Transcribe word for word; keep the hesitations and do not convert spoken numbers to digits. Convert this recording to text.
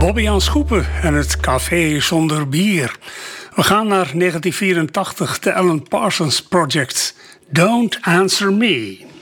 Bobby-Jan Schoepen en het café zonder bier. We gaan naar negentien vierentachtig, de Alan Parsons Project. Don't Answer Me.